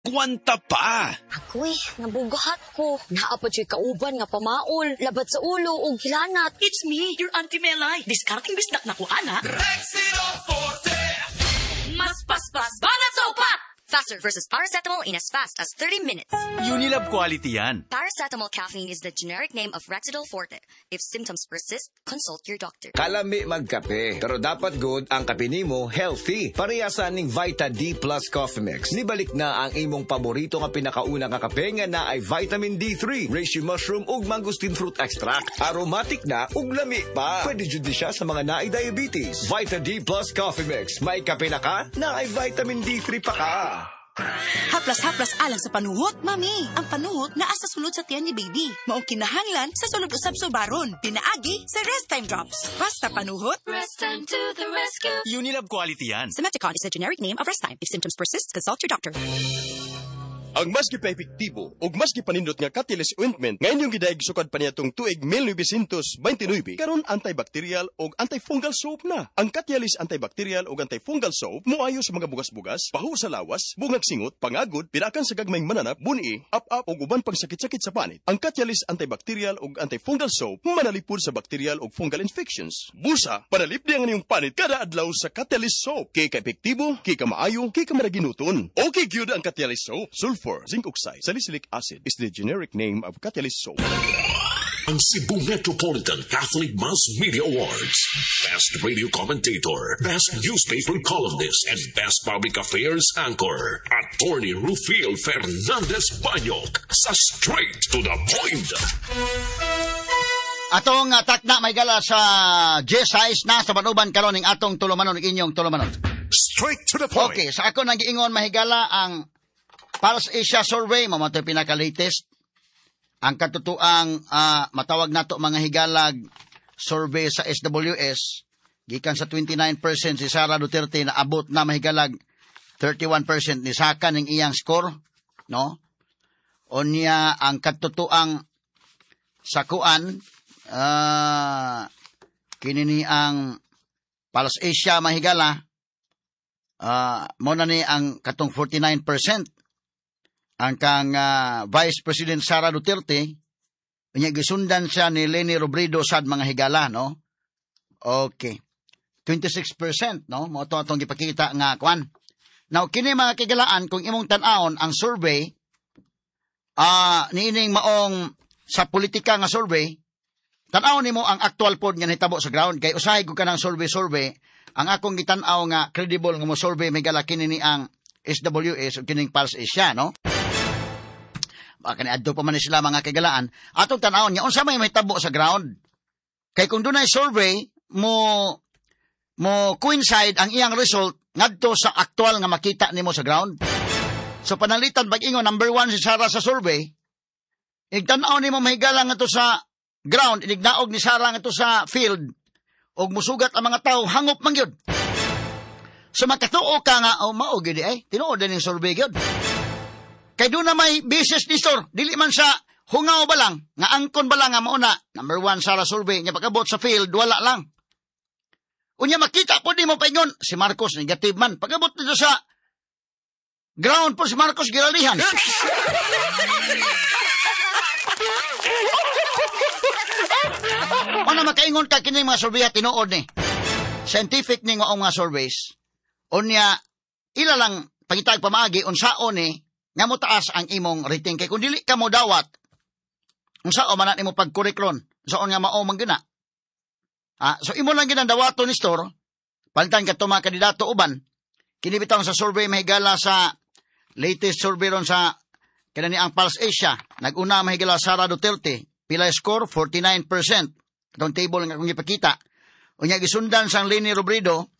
Gwanta pa! Agoy, nabugahat ko. Naapad siya kauban nga pamaol, labat sa ulo o hilanat. It's me, your Auntie Melay. Discarding bisnak na ko, ana. Rexino Forte! Mas paspas, banat sa upat! Faster versus paracetamol in as fast as 30 minutes. Unilab quality yan. Paracetamol caffeine is the generic name of Rexidol Forte. If symptoms persist, consult your doctor. Kalami magkape, pero dapat good ang kape nimo healthy. Parehasan ning Vita D Plus Coffee Mix. Nibalik na ang imong paborito nga pinakauna nga kape nga na ay vitamin D3, reishi mushroom ug mangosteen fruit extract. Aromatic na ug lami pa. Pwede jud siya sa mga naay diabetes. Vita D Plus Coffee Mix. May kape na ka, na ay vitamin D3 pa ka. Haplas-haplas alang sa panuhot, mami. Ang panuhot naa sa sulod sa tiyan ni baby. Maong kinahanglan sa sulod usab subaron. Pinaagi sa Rest Time Drops. Basta panuhot, Rest Time to the rescue. Unilab quality yan. Simeticon is the generic name of Rest Time. If symptoms persist, consult your doctor. Ang mas gipa-epektibo ug mas gipanindot nga Catalyst ointment ngayon yung gidaig sukad pa niyatong tuig 1929 karon antibacterial ug antifungal soap na. Ang Catalyst antibacterial ug antifungal soap moayo sa mga bugas-bugas, pahu sa lawas, bungag singot, pangagod, pirakan sa gagmayng mananap, buni, up-up ug uban pang sakit-sakit sa panit. Ang Catalyst antibacterial ug antifungal soap manalipod sa bacterial ug fungal infections. Busa, panalip di ang inyong panit kada adlaw sa Catalyst soap. Kay ka-epektibo, kay ka maayo, kay ka maraginuton. Okay gyud ang Catalyst soap. Sulfur, zinc oxide, salicylic acid is the generic name of Catalyst soap. Ang Cebu Metropolitan Catholic Mass Media Awards. Best Radio Commentator, Best Newspaper Columnist, and Best Public Affairs Anchor. Attorney Rufil Fernandez Banyok sa Straight to the Point. Atong takna may gala sa G6 na sa banuban karon ning atong tulumanon inyong tulumanon. Straight to the point. Okay, sa ako nang giingon mahigala ang Pulse Asia Survey, mamatay pinaka-latest. Ang katutuang matawag nato mga higalag survey sa SWS, gikan sa 29% si Sara Duterte na abot na mahigalag 31% ni Saka ng iyang score, no? Onya ang katutuang sakuan, kinini ang Pulse Asia mahigala, mo na ni ang katong 49%. Ang kang Vice President Sara Duterte, niya gisundan siya ni Leni Robredo sad mga higala, no? Okay. 26%, no? Mo to atong gipakita nga kwan. Now, kini mga kigalaan, kung imong tan-aon ang survey, niining maong sa politika nga survey, tan-aon nimo ang actual pod nga nahitabo sa ground, kay usahay ko kanang survey, ang akong gitan-aw nga credible nga mo survey, may gala kini ni ang SWS o kining Pulse Asia, no? Baka niadto pa man sila mga kagalaan. Atong tanawon niya, unsa may mahitabo sa ground? Kay kung dunay survey, mo coincide ang iyang result ngadto sa aktual nga makita nimo sa ground. So panalitan pag-ingon, number 1 si Sara sa survey, igtanaw nimo mahigala nga to sa ground, inignaog ni Sara nga to sa field, og musugat ang mga tao, hangop man gyud. So makatuo ka nga, mao gyud tinuod din yung survey gyud. Kay doon na may business ni store, dili man sa hungaw ba lang, nga angkon ba lang nga mauna. Number 1, Sara survey, niya pagkabot sa field, wala lang. Unya makita po di mo paingon, si Marcos, negative man. Pagkabot nito sa ground po si Marcos giralihan. Ano makaingon ka kini mga survey at tinuod ni? Scientific ni nga mga surveys. Unya, ila lang pagitag pamaagi, unsaon ni, nga mo taas ang imong rating. Kay kung dili ka mo dawat, unsao man nimo pagkurikron, unsaon nga mao man gina. So imo lang ginang dawato ni store, palitan ka to mga kandidato uban, kinibitaw sa survey mahigala sa latest survey ron sa kanani ang Pulse Asia. Nag-una mahigala Sara Duterte, pila score 49%. Itong table nga kung ipakita. Unya gisundan sang Leni Robredo,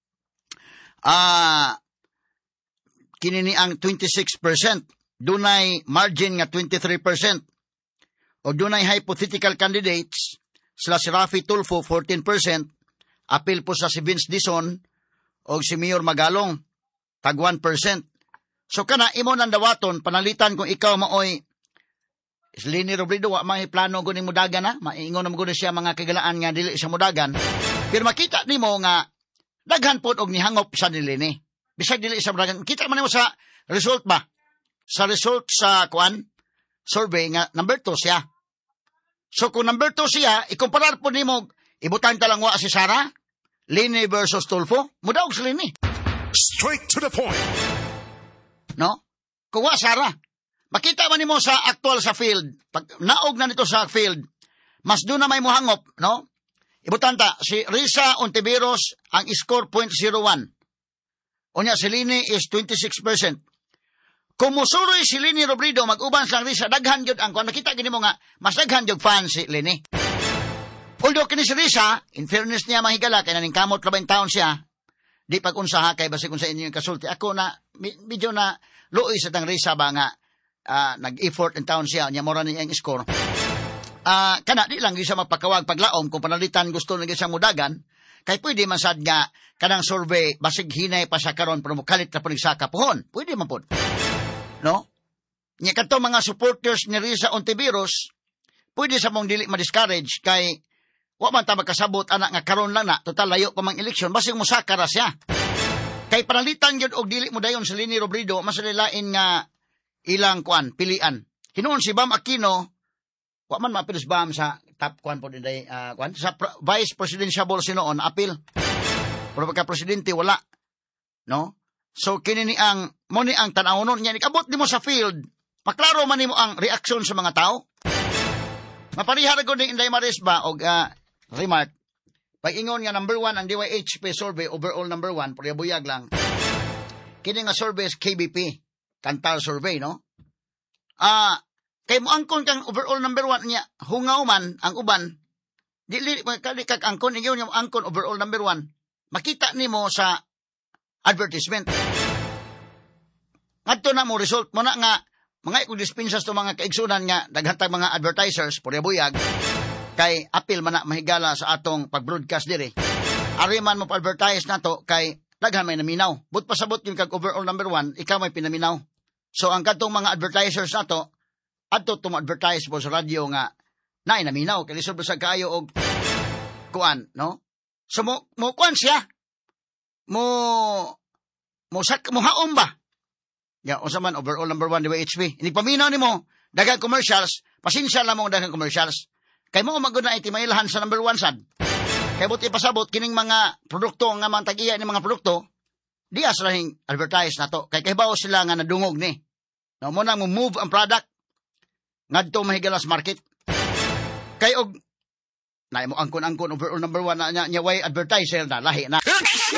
kinini ang 26%, dunay margin nga 23%, o dunay hypothetical candidates, sila si Rafi Tulfo 14%, apil po sa si Vince Dizon, o si Mayor Magalong, tag 1%. So kana, imo nang dawaton, panalitan kung ikaw maoy, Leni Robredo, wa may plano guning mudagan na, maingon na magunin siya mga kagalaan nga dili sa mudagan, pero makita nimo nga, daghan po og nihangop sa ni Leni. Bisag dili sa mudagan. Kita man mo sa result ba? sa result sa survey nga number 2 siya. So kung number 2 siya, ikumparar po nimo ibutang talangwa si Sara, Lini versus Tulfo, mudaog si Lini. Straight to the point. No? Kung wa Sara, makita man nimo sa actual sa field, pag naog na nito sa field, mas doon na may muhangop, no? Ibutanta, si Risa Ontiveros ang score 0.01. Unya si Lini is 26%. Kung musuroy si Lini Robredo, mag-uban sa Risa, daghan yun ang kung nakita gini mo nga, mas daghan yun fan si Lini. Although kini si Risa, in fairness niya mahigala, kaya naning kamot 20 taon siya, di pag-unsa kay basi kung sa inyo yung kasulti. Ako na, medyo na luoy sa tang Risa ba nga, nag-effort in taon siya, niya mora niya ang score. Kana di lang gisa magpakawag paglaom kung panalitan gusto na gisa mudagan kay pwede man sad nga kanang survey basig hinay pa sa karon pero mukalit na punig sa kapuhon pwede man pod, no? Nya kadto mga supporters ni Risa Ontiveros pwede sa mong dili ma-discourage kay wa man ta magkasabot anak nga karon lang na total layo pa mang eleksyon basig mo sakara siya kay panalitan gyud og dili mo dayon sa Lini Robredo mas lilain nga ilang pilian hinuon si Bam Aquino. Wa man mapilis bam sa top po din day sa vice presidential sinoon apil. Pero pagka presidente wala. No? So kini ni ang mo ni ang tan-awon niya nikabot nimo sa field. Maklaro man nimo ang reaksyon sa mga tao. Mapariha ra gud ni Inday Maris ba og remark. Pag-ingon nga number 1 ang DYHP survey overall number 1 pero buyag lang. Kini nga survey is KBP, Kantar survey, no? Kay mo angkon kang overall number 1 niya, hungaw man ang uban, dili kag angkon inyo yung angkon overall number 1, makita nimo sa advertisement. Ngadto na mo result mo na nga, mga ikodispensas to mga kaigsunan nga, daghantang mga advertisers, puribuyag, kay apil man na mahigala sa atong pag-broadcast diri. Ari man mo pa-advertise na to, kay daghan may naminaw. But pasabot yung kag overall number 1, ikaw may pinaminaw. So ang katong mga advertisers na to, adto advertise po sa radyo nga na inaminaw kay lisod sa kaayo og kuan, no? So mo kuan siya mo haom ba ya usa man overall number 1 DYHP ini paminaw nimo daghang commercials pasensya lang mo daghang commercials kay mo magud na itimaylahan sa number 1 sad kay buti pasabot kining mga produkto nga man tag-iya ni mga produkto di aslahing advertise nato kay kahibaw sila nga nadungog ni no mo nang move ang product ngadto mahigalas market kay og nay mo angkon overall number 1 na nya way advertiser na lahi na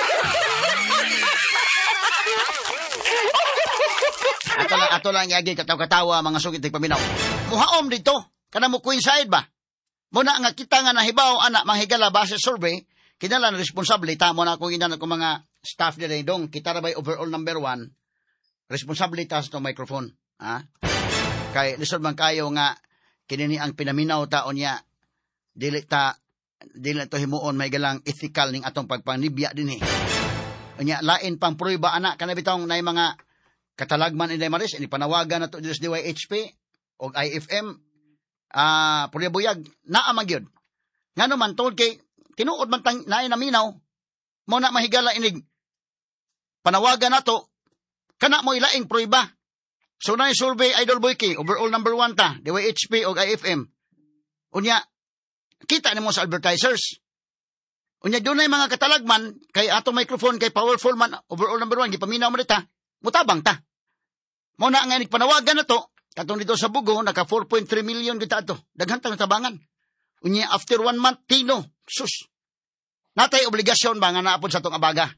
ato lang yagi katawa mga sugid paminaw muhaom dito kana mo coincide ba mo na nga kita nga nahibaw ana manghigala base survey kinahanglan responsable tamo na akong inan ko mga staff dire dong kita ra bay overall number 1 responsable ta sa microphone ha. Kay lisod man kayo nga kinini ang pinaminaw taon niya dili to himuon may galang ethical ning atong pagpanibya dinhi. Unya lain pang prueba ana kana bitong nay mga katalagman Inday Maris ini panawagan nato sa DYHP og IFM pulibuyag naa man gyud. Ngano man tungod kay tinuod man tang naay naminaw mo na mahigala inig panawagan nato kana mo ilaing prueba. So na survey Idol Boyki, overall number 1 ta, DYHP o IFM. Unya, kita ni mo sa advertisers. Unya, doon na yung mga katalagman, kay ato microphone, kay powerful man, overall number 1, gipaminaw mo dita, mutabang ta. Muna nga panawagan na to, katong dito sa Bugo, naka 4.3 million kita ato, daghantang tabangan. Unya, after 1 month, tino, sus. Natay obligasyon ba nga naapod sa tong abaga.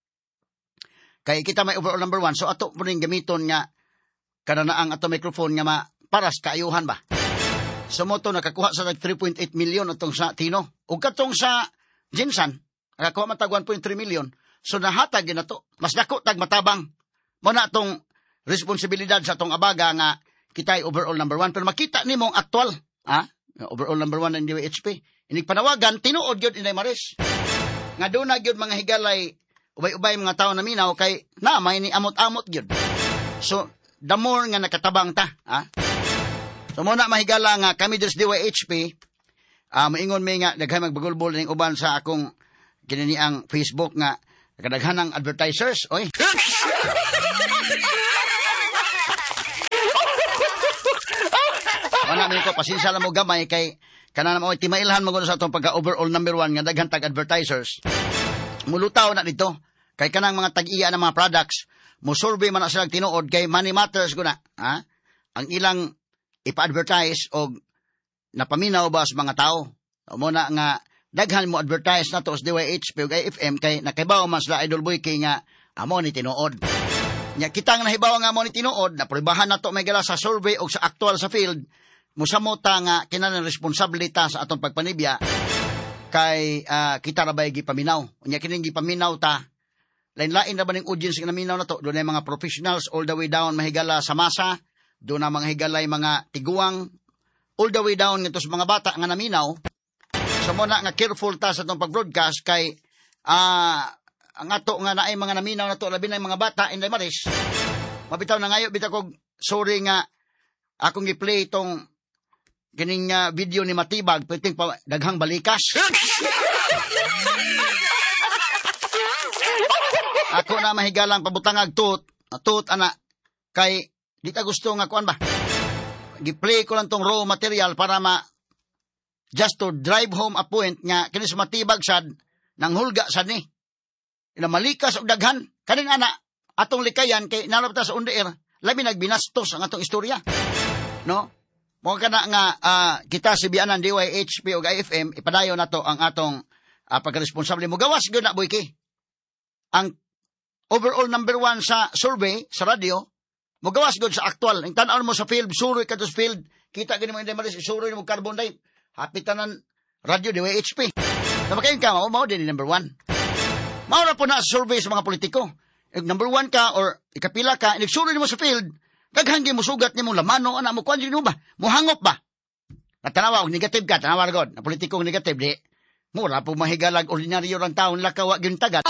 Kay kita may overall number 1, so ato po rin gamiton nga, kada na ang ato microphone nga paras kaayuhan ba. So mo to nakakuha sa 3.8 million atong sa Tino. Ug katong sa Jinsan, nakakuha man tag 1.3 million. So nahatag na to. Mas dako tag matabang. Mo na atong responsibilidad sa atong abaga nga kitay overall number 1 pero makita nimo ang actual, overall number 1 ng DYHP. Inig panawagan tinuod gyud Inday Maris. Nga do na gyud mga higalay ubay-ubay mga tawo na minaw kay na may ni amot-amot gyud. So the more nga nakatabang ta, So muna mahigala nga kami des DYHP, maingon may nga daghan magbagulbol ning uban sa akong kinini ang Facebook nga kadaghanang advertisers, oy. namin ko, pasensya lang mo gamay kay kanana mo timailhan mo sa atong pagka overall number 1 nga daghan tag advertisers. Mulutaw na dito kay kanang mga tag-iya ng mga products, mo survey man na sila tinuod kay money matters ko na. Ha? Ang ilang ipa-advertise o napaminaw ba sa mga tao. Mo na nga daghan mo advertise na to sa DYHP ug AFM kay nakaibaw man sila Idol Boy kay nga amo ni tinuod. Nya kitang nahibaw nga amo ni tinuod na pribahan nato may gala sa survey o sa actual sa field musamota nga kinahanglan responsibilita sa atong pagpanibya kay kita ra bay gipaminaw. Nya kining gipaminaw ta lain-lain ra ba ning audience nga naminaw na to, dunay mga professionals all the way down mahigala sa masa, do na mga higalay mga tiguang all the way down ngadto sa mga bata nga naminaw. So mo na nga careful ta sa atong pag-broadcast kay ang ato nga naay mga naminaw na to labi na mga bata inday maris. Mabitaw na ngayo bitaw kog sorry nga akong i-play itong kining video ni Matibag pwedeng pa daghang balikas. Ako na mahigalang pabutangag tut ana kay di ta gusto nga kuan ba. Gi-play ko lang tong raw material para just to drive home a point nga kini sa Matibag sad nang hulga sad ni. Ina malikas og daghan kaning ana atong likayan kay narabta sa on the air labi nagbinastos ang atong istorya. No? Mo kana nga kita si Bianan DYHP ug IFM ipadayon nato ang atong pagkaresponsable mo gawas gyud na boy kay. Ang overall number 1 sa survey sa radio mo gawas gyud sa actual. Ang tan-aw mo sa field suroy ka sa field kita gani mo inday malis suroy mo carbon dioxide hapit tanan radio DYHP. Namakayon ka mao din number 1. Maura po na sa survey sa mga politiko. If number 1 ka or ikapila ka, inagsuro mo sa field, daghang mo sugat ni mo lamano, ana mo kuan mo ba? Muhangop ba? Natanawa og negative ka, tanawa gud. Na politikong negative di. Mura po mahigalag ordinaryo lang taon lakawa gyud tagat.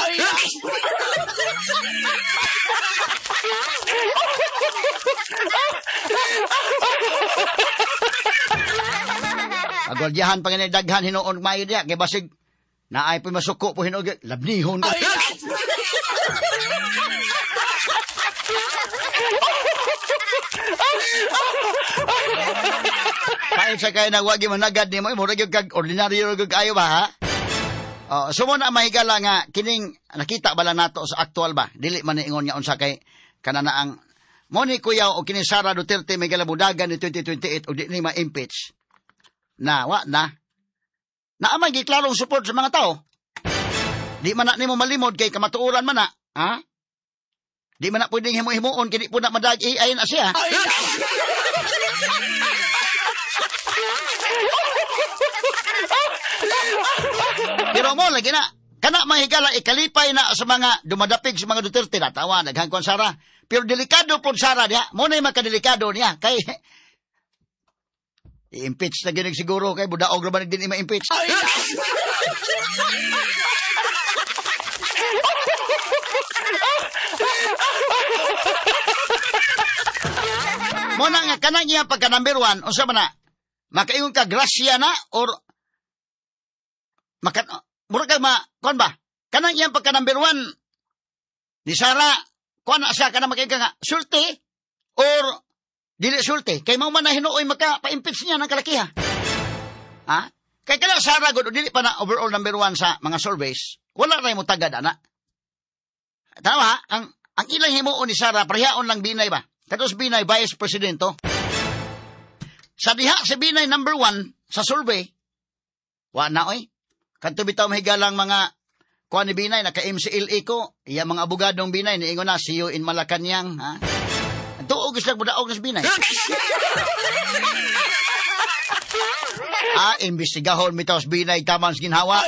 Agwaldiyahan pa nga daghan hinuon mayo diya kay basig naay po masuko po hinog labnihon ko. Pain sa kaya nagwagi managad ni mo, mura gyud kag ordinaryo gyud kayo ba ha? So mo na mahigala nga kining nakita bala nato sa actual ba? Dili man ingon nga unsa kay kanana ang mo ni Kuya o kini Sara Duterte may galabudagan ni 2028 o di ni ma-impeach. Wa na. Naamay giklarong support sa mga tao. Di man na nimo malimod kay kamatuoran man na, ha? Di man na pwedeng himo-himuon kay di po na madag AI na siya. Pero mo lagi na kana mahigala ikalipay na sa mga dumadapig sa mga Duterte na tawa naghangkon Sara. Pero delikado po Sara niya. Mo na makadelikado niya kay i-impeach na ginig siguro kay budaog ra ba din i-impeach. Mo na nga kanang iya pagka number 1 unsa man na makaingon ka grasya na or mura ka kon ba kanang iya pagka number 1 ni Sara kuan na siya kana makaingon ka nga sulti or dili sulti kay mao man na hinuoy maka-impeach niya ng kalakiha. Ha? Kay kana Sara gud dili pa na overall number 1 sa mga surveys. Wala ray mo tagad ana. Tama ang ilang himuon ni Sara parehaon lang Binay ba? Kados Binay vice presidento. Sa diha si Binay number 1 sa survey. Wa na oy. Kadto bitaw mahigalang mga kuan ni Binay naka MCLA ko, iya mga abogadong Binay niingon na see you in Malacañang, ha? Tuog islang budaog ng Binay. Imbestigahon mitaw sa Binay tamang sa ginhawa.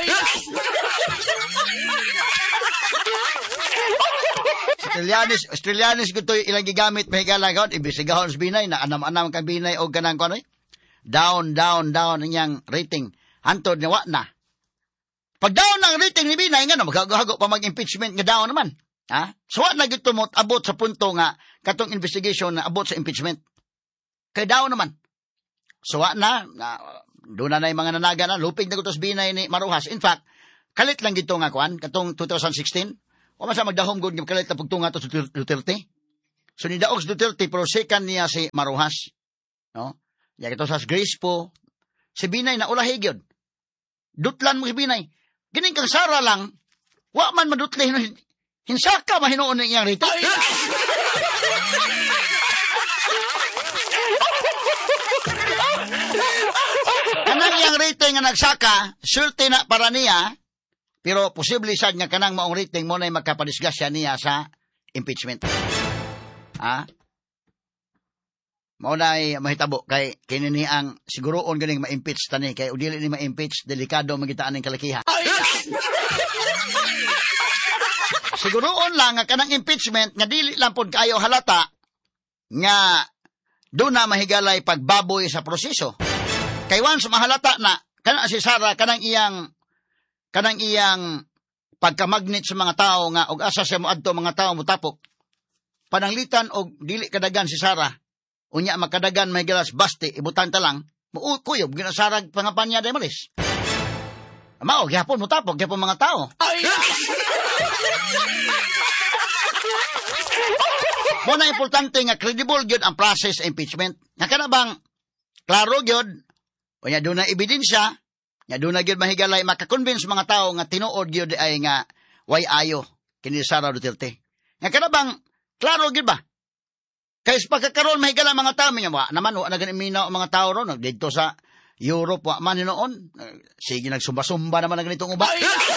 Australianis ko to ilang gigamit mahigala gawon imbestigahon sa Binay na anam-anam kang Binay o kanang kono. Down ang rating. Hantod nga wa na. Pag down ang rating ni Binay nga magago pa mag-impeachment nga down naman. Ha? So wa na gito mo abot sa punto nga katong investigation na abot sa impeachment. Kay down naman. So wa na doon na yung mga nanaga na lupig na gutos Binay ni Maruhas. In fact, kalit lang gito nga kuan katong 2016. O masa magdahom gud ng kalit na pagtunga to sa Duterte. So ni Daogs Duterte pero second niya si Maruhas. No? Ya ito sa Grace po, si Binay na ulahi gyud. Dutlan mo si Binay. Gining kang Sara lang, wa man madutli hinsaka mahinoon ng iyang rito. Kanang iyang rating nga nagsaka, surte na para niya, pero posible sad nga kanang maong rating mo na magkapadisgasya niya sa impeachment. Ha? Mao na ay mahitabo kay kinini ang siguroon ganing ma-impeach tani kay udili ni ma-impeach delikado magitaan ning kalakiha. Siguroon lang nga kanang impeachment nga dili lang pod kaayo halata nga do na mahigalay pagbaboy sa proseso. Kay once mahalata na kana si Sara kanang iyang pagkamagnet sa mga tao nga og asa siya moadto mga tao motapok. Pananglitan og dili kadagan si Sara. Unya makadagan may galas basti ibutan ta lang. Kuyob ginasarag pangapanya day malis. Mao gyapon motapok gyapon mga tao. Mo na importante nga credible gyud ang process impeachment. Nga kana bang klaro gyud unya do na ebidensya, nya do na gyud mahigalay makakonvince mga tao nga tinuod gyud ay nga way ayo kini Sara Duterte. Nga kana bang klaro gyud ba? Kaya sa pagkakaroon, mahigala mga tao, naman, na ganun minaw ang mga tao ron, dito sa Europe, man noon, sige, nagsumba-sumba naman na ganitong uba.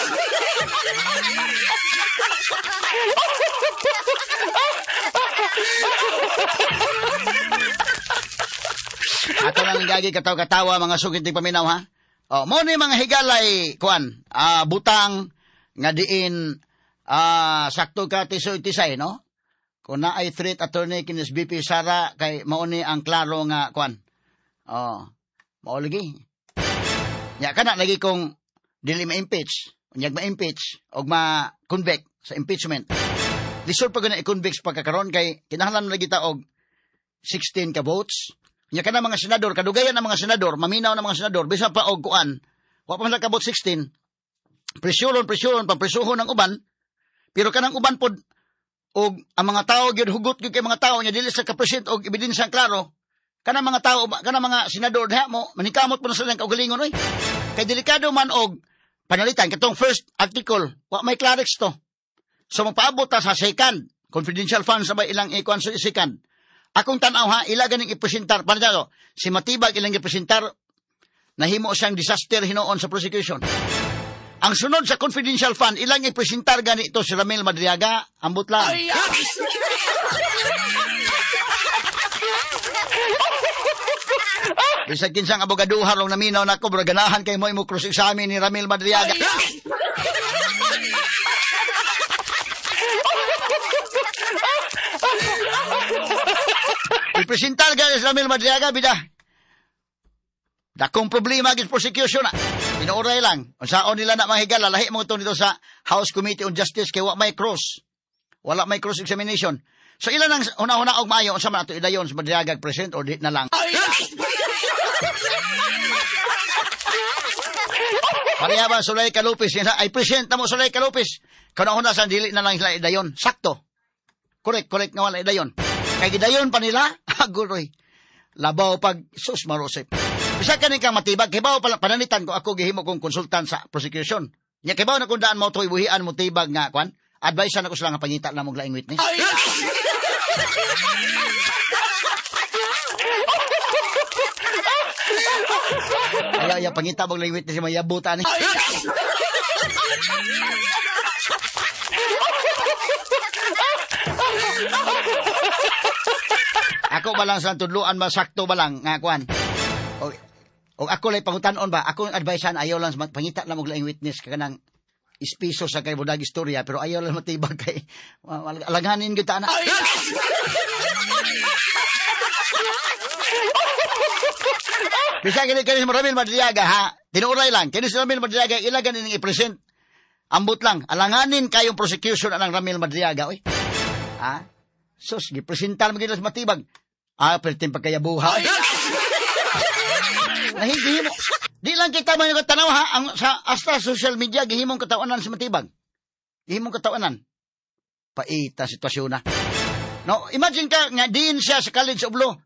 Ato lang gagi katawa-katawa, mga sugit paminaw, ha? O, mo ni mga higalay, butang, nga diin, sakto ka tisoy-tisay, no? Kung na ay threat attorney kinis BP Sara kay mauni ang klaro nga kwan. Mao lagi. Nya kana lagi kung dili ma-impeach, unyag ma-impeach og ma-convict sa impeachment. Lisod pa gani i-convict pagkakaron kay kinahanglan lagi ta og 16 ka votes. Nya kana mga senador kadugayan ang mga senador, maminaw na mga senador bisan pa og kuan. Wa pa man ka vote 16. Presyuron pampresuhon ang uban. Pero kanang uban pod og ang mga tao gyud hugot gyud kay mga tao nya dili sa ka-present og ebidensya klaro kanang mga tao kanang mga senador diha mo manikamot po na sila kaugalingon oy kay delikado man og panalitan katong first article wa may clarix to so magpaabot ta sa second confidential funds sa ilang ikuan sa second akong tan-aw ha ila ganing ipresentar panalo si Matibag ilang ipresentar nahimo siyang disaster hinoon sa prosecution. Ang sunod sa confidential fund, ilang ipresentar gani ito si Ramil Madriaga, ambot lang. Bisag kinsang abogaduha rong naminaw na ko, ganahan kay mo cross-examine ni Ramil Madriaga. Ipresentar gani si Ramil Madriaga, bida. Dakong problema gis prosecution na. Inuuray lang. Unsaon nila na mahigala, lahi mo ito nito sa House Committee on Justice kay wala may cross. Wala may cross examination. So ilan ang una-una og maayo unsa man ato idayon sa Madriaga present or di na lang. Pareha ba Sulay Calupis ay present na mo Sulay Calupis. Kana-una sa dili na lang sila idayon. Sakto. Correct nga wala idayon. Kay gidayon pa nila, aguroy. Labaw pag sus marosip. Bisa kaning kang Matibag, kibaw pala pananitan ko ako gihimo kong konsultan sa prosecution. Nya kibaw na kung daan mo to'y buhian mo Tibag nga kwan, advice na ko sila nga pangita na mong laing witness. Ayaw, pangita mong laing witness, mayabutan eh. Ako ba lang sa tudluan masakto ba lang nga kwan? O ako lay pangutanon ba? Ako ang advisean ayaw lang pangita lang og laing witness kanang ispiso sa kay budag istorya pero ayaw lang Matibag kay alaghanin gyud ta na. Bisa kini si Ramil Madriaga ha. Tinuuray lang. Kini si Ramil Madriaga ilagan ning i-present. Ambot lang. Alanganin kayong prosecution anang Ramil Madriaga oy. Ha? Sus, gipresentar mo gid sa Matibag. Pertin pagkayabuha. Nahihimo. Di lang kita man yung tanaw ha, ang sa asta social media gihimong katawanan sa Matibag. Gihimong katawanan. Paita sitwasyon na. No, imagine ka nga diin siya sa College of Law.